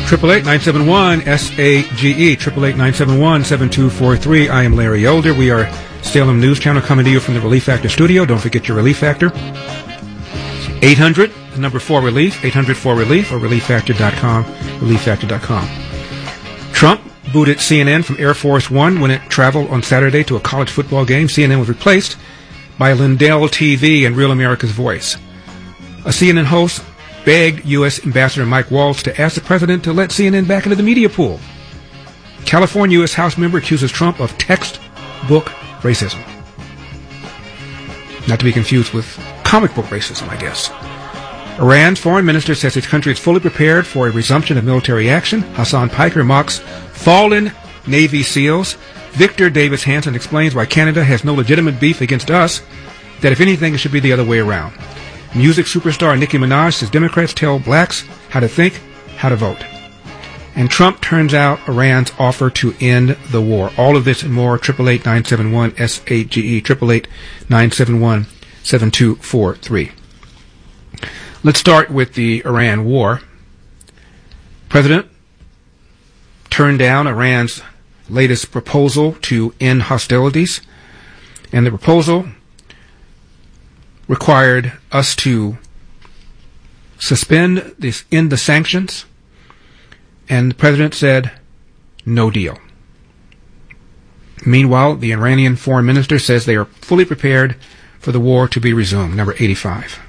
888-971-SAGE, 888-971-7243. I am Larry Elder. We are Salem News Channel coming to you from the Relief Factor studio. Don't forget your Relief Factor. 800, the number 4-RELIEF, 800-4-RELIEF, or ReliefFactor.com, ReliefFactor.com. Trump booted CNN from Air Force One when it traveled on Saturday to a college football game. CNN was replaced by Lindell TV and Real America's Voice. A CNN host begged U.S. Ambassador Mike Waltz to ask the president to let CNN back into the media pool. California U.S. House member accuses Trump of textbook racism. Not to be confused with comic book racism, I guess. Iran's foreign minister says his country is fully prepared for a resumption of military action. Hassan Piker mocks fallen Navy SEALs. Victor Davis Hanson explains why Canada has no legitimate beef against us, that if anything, it should be the other way around. Music superstar Nicki Minaj says Democrats tell blacks how to think, how to vote. And Trump turns out Iran's offer to end the war. All of this and more, 888-971-SAGE, 888-971-7243. Let's start with the Iran war. President turned down Iran's latest proposal to end hostilities, and the proposal required us to end the sanctions, and the president said, no deal. Meanwhile, the Iranian foreign minister says they are fully prepared for the war to be resumed. Number 85.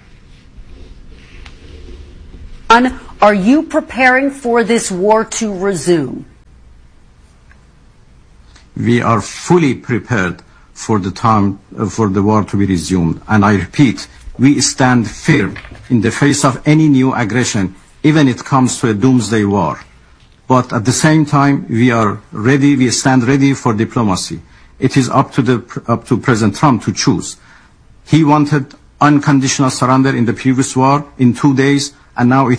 Are you preparing for this war to resume? We are fully prepared for the time for the war to be resumed. And I repeat, we stand firm in the face of any new aggression, even if it comes to a doomsday war. But at the same time, we are ready, we stand ready for diplomacy. It is up to President Trump to choose. He wanted unconditional surrender in the previous war in 2 days, and now